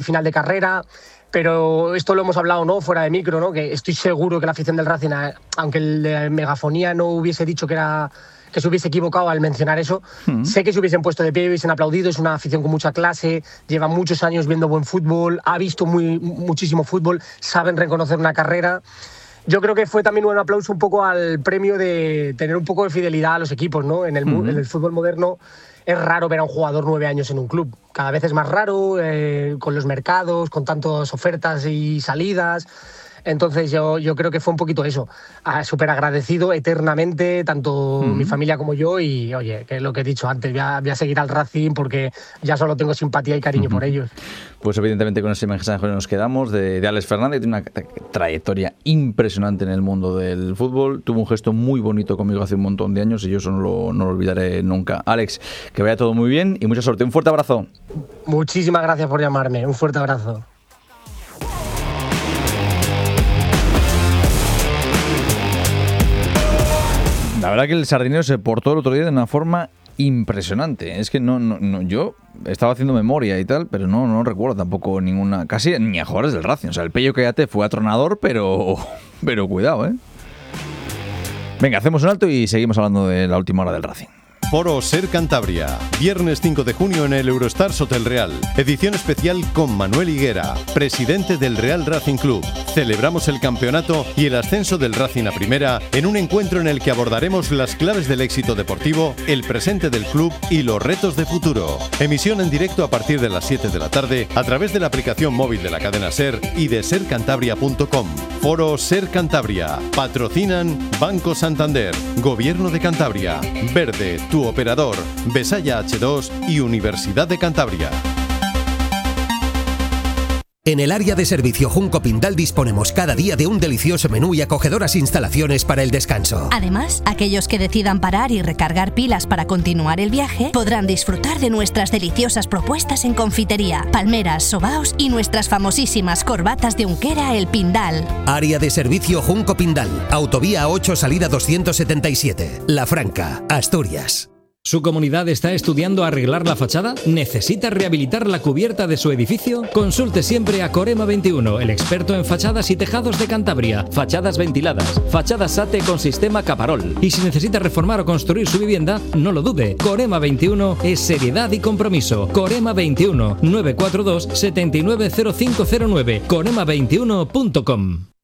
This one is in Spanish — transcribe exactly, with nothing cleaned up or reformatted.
final de carrera. Pero esto lo hemos hablado, ¿no?, fuera de micro, ¿no?, que estoy seguro que la afición del Racing, aunque el de Megafonía no hubiese dicho que era que se hubiese equivocado al mencionar eso, mm. sé que se hubiesen puesto de pie y hubiesen aplaudido. Es una afición con mucha clase, lleva muchos años viendo buen fútbol, ha visto muy, muchísimo fútbol, saben reconocer una carrera. Yo creo que fue también un aplauso un poco al premio de tener un poco de fidelidad a los equipos, ¿no? En el, mm. en el fútbol moderno es raro ver a un jugador nueve años en un club. Cada vez es más raro, eh, con los mercados, con tantas ofertas y salidas. Entonces yo, yo creo que fue un poquito eso. Ah, súper agradecido eternamente, tanto mm. mi familia como yo. Y oye, que es lo que he dicho antes, voy a, voy a seguir al Racing porque ya solo tengo simpatía y cariño mm. por ellos. Pues evidentemente con ese mensaje nos quedamos de, de Alex Fernández, tiene una trayectoria impresionante en el mundo del fútbol. Tuvo un gesto muy bonito conmigo hace un montón de años y yo eso no lo, no lo olvidaré nunca. Alex, que vaya todo muy bien y mucha suerte. Un fuerte abrazo. Muchísimas gracias por llamarme. Un fuerte abrazo. La verdad que el Sardinero se portó el otro día de una forma impresionante. Es que no, no, no yo estaba haciendo memoria y tal, pero no, no recuerdo tampoco ninguna, casi ni a jugadores del Racing. O sea, el Pello Quéate fue atronador, pero, pero cuidado, ¿eh? Venga, hacemos un alto y seguimos hablando de la última hora del Racing. Foro Ser Cantabria, viernes cinco de junio en el Eurostars Hotel Real. Edición especial con Manuel Higuera, presidente del Real Racing Club. Celebramos el campeonato y el ascenso del Racing a Primera en un encuentro en el que abordaremos las claves del éxito deportivo, el presente del club y los retos de futuro. Emisión en directo a partir de las siete de la tarde a través de la aplicación móvil de la cadena Ser y de ser cantabria punto com. Foro Ser Cantabria. Patrocinan Banco Santander, Gobierno de Cantabria, Verde, tu operador, Besaya hache dos y Universidad de Cantabria. En el área de servicio Junco Pindal disponemos cada día de un delicioso menú y acogedoras instalaciones para el descanso. Además, aquellos que decidan parar y recargar pilas para continuar el viaje podrán disfrutar de nuestras deliciosas propuestas en confitería, palmeras, sobaos y nuestras famosísimas corbatas de Unquera El Pindal. Área de servicio Junco Pindal, Autovía ocho, salida doscientos setenta y siete, La Franca, Asturias. ¿Su comunidad está estudiando arreglar la fachada? ¿Necesita rehabilitar la cubierta de su edificio? Consulte siempre a Corema veintiuno, el experto en fachadas y tejados de Cantabria. Fachadas ventiladas, fachadas S A T E con sistema Caparol. Y si necesita reformar o construir su vivienda, no lo dude. Corema veintiuno es seriedad y compromiso. Corema veintiuno, nueve cuatro dos, siete nueve cero cinco cero nueve, corema veintiuno punto com.